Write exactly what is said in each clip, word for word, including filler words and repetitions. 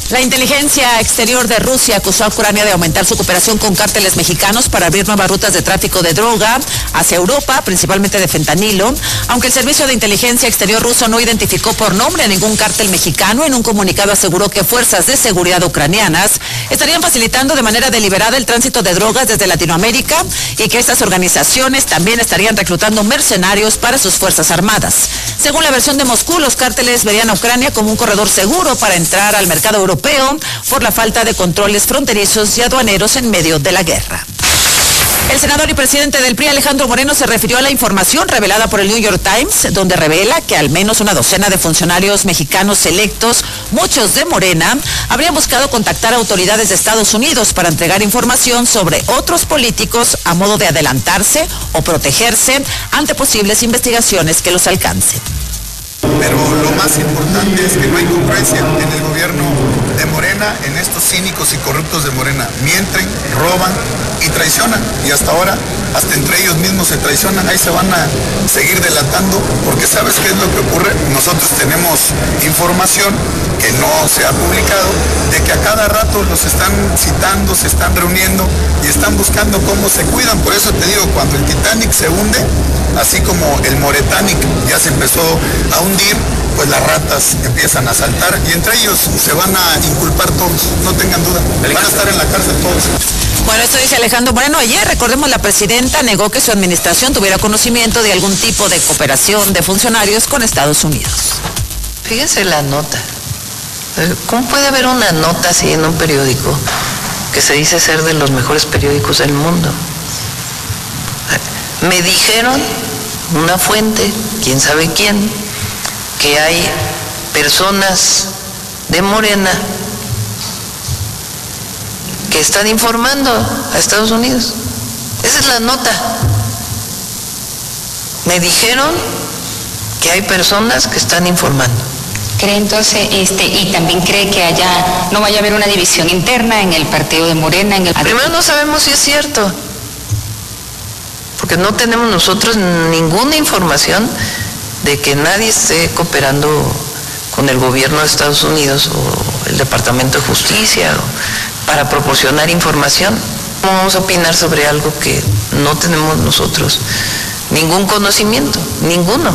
La inteligencia exterior de Rusia acusó a Ucrania de aumentar su cooperación con cárteles mexicanos para abrir nuevas rutas de tráfico de droga hacia Europa, principalmente de fentanilo, aunque el Servicio de Inteligencia Exterior ruso no identificó por nombre a ningún cártel mexicano. En un comunicado aseguró que fuerzas de seguridad ucranianas estarían facilitando de manera deliberada el tránsito de drogas desde Latinoamérica y que estas organizaciones también estarían reclutando mercenarios para sus fuerzas armadas. Según la versión de Moscú, los cárteles verían a Ucrania como un corredor seguro para entrar al mercado europeo por la falta de controles fronterizos y aduaneros en medio de la guerra. El senador y presidente del P R I, Alejandro Moreno, se refirió a la información revelada por el New York Times, donde revela que al menos una docena de funcionarios mexicanos electos, muchos de Morena, habrían buscado contactar a autoridades de Estados Unidos para entregar información sobre otros políticos a modo de adelantarse o protegerse ante posibles investigaciones que los alcancen. Pero lo más importante es que no hay congruencia en el gobierno de Morena, en estos cínicos y corruptos de Morena. Mienten, roban y traicionan. Y hasta ahora, hasta entre ellos mismos se traicionan. Ahí se van a seguir delatando, porque ¿sabes qué es lo que ocurre? Nosotros tenemos información que no se ha publicado, de que a cada rato los están citando, se están reuniendo y están buscando cómo se cuidan. Por eso te digo, cuando el Titanic se hunde, así como el Moretanic ya se empezó a hundir, pues las ratas empiezan a saltar y entre ellos se van a inculpar todos, no tengan duda, van a estar en la cárcel todos. Bueno, esto dice Alejandro Moreno. Ayer, recordemos, la presidenta negó que su administración tuviera conocimiento de algún tipo de cooperación de funcionarios con Estados Unidos. Fíjese la nota. ¿Cómo puede haber una nota así en un periódico que se dice ser de los mejores periódicos del mundo? Me dijeron, una fuente, quién sabe quién, que hay personas de Morena que están informando a Estados Unidos. Esa es la nota. Me dijeron que hay personas que están informando. ¿Cree entonces, este, y también cree que allá no vaya a haber una división interna en el partido de Morena? En el... Primero no sabemos si es cierto, porque no tenemos nosotros ninguna información de que nadie esté cooperando con el gobierno de Estados Unidos o el Departamento de Justicia o para proporcionar información. ¿Cómo vamos a opinar sobre algo que no tenemos nosotros ningún conocimiento, ninguno?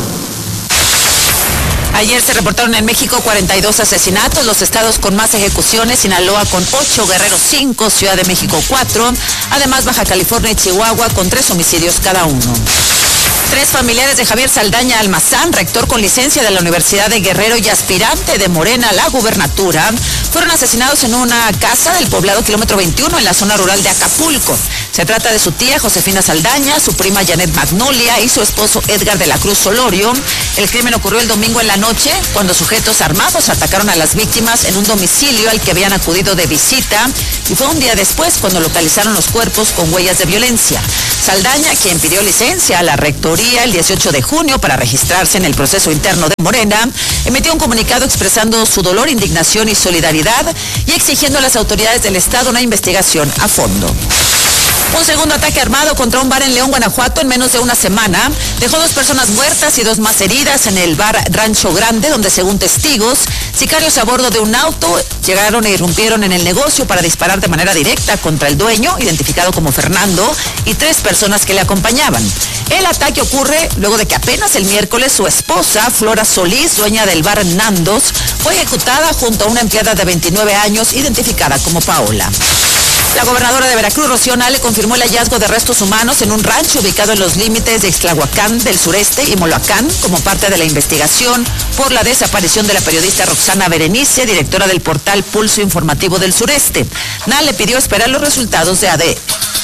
Ayer se reportaron en México cuarenta y dos asesinatos, los estados con más ejecuciones: Sinaloa con ocho, Guerrero cinco, Ciudad de México cuatro, además Baja California y Chihuahua con tres homicidios cada uno. Tres familiares de Javier Saldaña Almazán, rector con licencia de la Universidad de Guerrero y aspirante de Morena a la gubernatura, fueron asesinados en una casa del poblado kilómetro veintiuno en la zona rural de Acapulco. Se trata de su tía Josefina Saldaña, su prima Janet Magnolia y su esposo Edgar de la Cruz Solorio. El crimen ocurrió el domingo en la noche, cuando sujetos armados atacaron a las víctimas en un domicilio al que habían acudido de visita, y fue un día después cuando localizaron los cuerpos con huellas de violencia. Saldaña, quien pidió licencia a la rectoría el dieciocho de junio para registrarse en el proceso interno de Morena, emitió un comunicado expresando su dolor, indignación y solidaridad y exigiendo a las autoridades del Estado una investigación a fondo. Un segundo ataque armado contra un bar en León, Guanajuato, en menos de una semana dejó dos personas muertas y dos más heridas en el bar Rancho Grande, donde, según testigos, sicarios a bordo de un auto llegaron e irrumpieron en el negocio para disparar de manera directa contra el dueño, identificado como Fernando, y tres personas que le acompañaban. El ataque ocurre luego de que apenas el miércoles su esposa, Flora Solís, dueña del bar Nandos, fue ejecutada junto a una empleada de veintinueve años, identificada como Paola. La gobernadora de Veracruz, Rocío Nale, confirmó el hallazgo de restos humanos en un rancho ubicado en los límites de Ixtlahuacán del sureste y Moloacán, como parte de la investigación por la desaparición de la periodista Roxana Berenice, directora del portal Pulso Informativo del Sureste. Nale pidió esperar los resultados de A D N.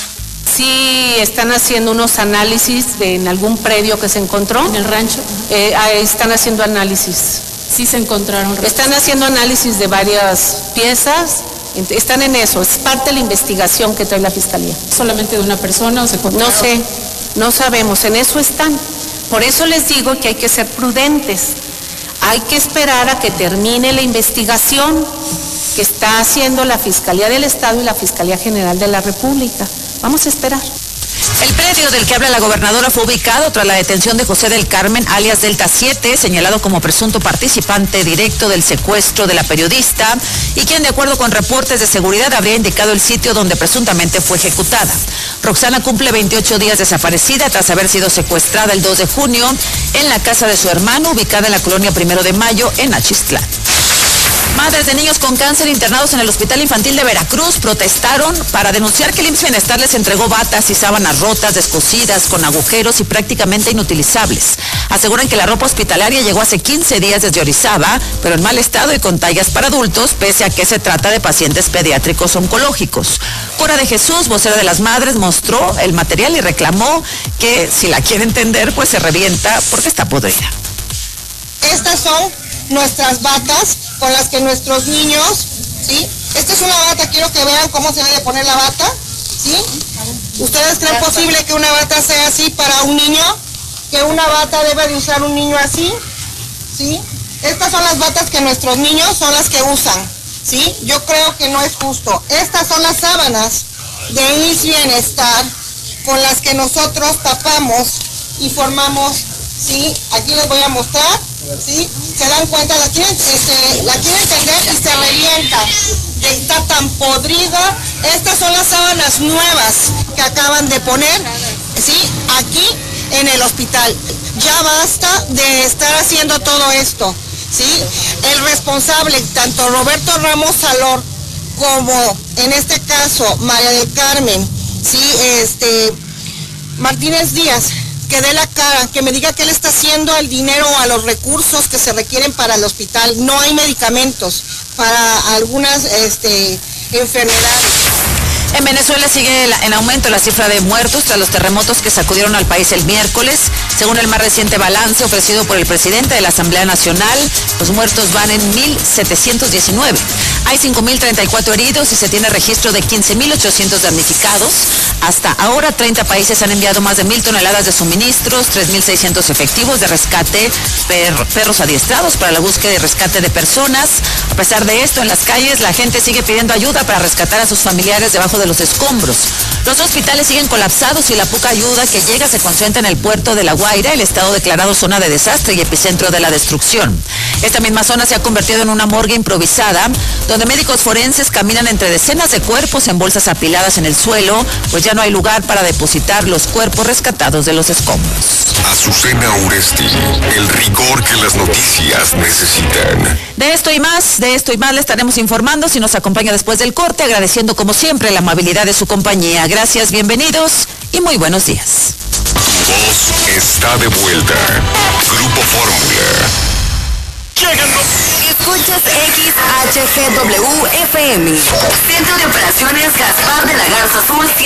Sí, están haciendo unos análisis de, en algún predio que se encontró. ¿En el rancho? Eh, están haciendo análisis. Sí se encontraron. Están haciendo análisis de varias piezas. Están en eso, es parte de la investigación que trae la Fiscalía. ¿Solamente de una persona o se encontraron? No sé, no sabemos, en eso están. Por eso les digo que hay que ser prudentes. Hay que esperar a que termine la investigación que está haciendo la Fiscalía del Estado y la Fiscalía General de la República. Vamos a esperar. El predio del que habla la gobernadora fue ubicado tras la detención de José del Carmen, alias Delta siete, señalado como presunto participante directo del secuestro de la periodista y quien, de acuerdo con reportes de seguridad, habría indicado el sitio donde presuntamente fue ejecutada. Roxana cumple veintiocho días desaparecida tras haber sido secuestrada el dos de junio en la casa de su hermano, ubicada en la colonia Primero de Mayo, en Axixtlán. Madres de niños con cáncer internados en el Hospital Infantil de Veracruz protestaron para denunciar que el I M S S Bienestar les entregó batas y sábanas rotas, descosidas, con agujeros y prácticamente inutilizables. Aseguran que la ropa hospitalaria llegó hace quince días desde Orizaba, pero en mal estado y con tallas para adultos, pese a que se trata de pacientes pediátricos oncológicos. Cora de Jesús, vocera de las madres, mostró el material y reclamó que si la quiere entender, pues se revienta porque está podrida. Estas son nuestras batas con las que nuestros niños, ¿sí? Esta es una bata, quiero que vean cómo se debe poner la bata, ¿sí? ¿Ustedes creen posible que una bata sea así para un niño? ¿Que una bata debe de usar un niño así? ¿Sí? Estas son las batas que nuestros niños son las que usan, ¿sí? Yo creo que no es justo. Estas son las sábanas de I M S S Bienestar con las que nosotros tapamos y formamos, ¿sí? Aquí les voy a mostrar. ¿Sí? Se dan cuenta, la quieren, este, la quieren tender y se revienta. Está tan podrida. Estas son las sábanas nuevas que acaban de poner, ¿sí? Aquí en el hospital. Ya basta de estar haciendo todo esto, ¿sí? El responsable, tanto Roberto Ramos Salor como en este caso María del Carmen, ¿sí? Este, Martínez Díaz, que dé la cara, que me diga qué le está haciendo al dinero o a los recursos que se requieren para el hospital. No hay medicamentos para algunas este, enfermedades. En Venezuela sigue en aumento la cifra de muertos tras los terremotos que sacudieron al país el miércoles. Según el más reciente balance ofrecido por el presidente de la Asamblea Nacional, los muertos van en mil setecientos diecinueve. Hay cinco mil treinta y cuatro heridos y se tiene registro de quince mil ochocientos damnificados. Hasta ahora, treinta países han enviado más de mil toneladas de suministros, tres mil seiscientos efectivos de rescate, per, perros adiestrados para la búsqueda y rescate de personas. A pesar de esto, en las calles la gente sigue pidiendo ayuda para rescatar a sus familiares debajo de los escombros. Los hospitales siguen colapsados y la poca ayuda que llega se concentra en el puerto de La Guaira, el estado declarado zona de desastre y epicentro de la destrucción. Esta misma zona se ha convertido en una morgue improvisada, donde médicos forenses caminan entre decenas de cuerpos en bolsas apiladas en el suelo, pues ya no hay lugar para depositar los cuerpos rescatados de los escombros. Azucena Uresti, el rigor que las noticias necesitan. De esto y más, de esto y más le estaremos informando si nos acompaña después del corte, agradeciendo como siempre la amabilidad de su compañía. Gracias, bienvenidos y muy buenos días. Tu voz está de vuelta. Grupo Fórmula. Escuchas X H G W F M. Centro de Operaciones Gaspar de la Garza Azul.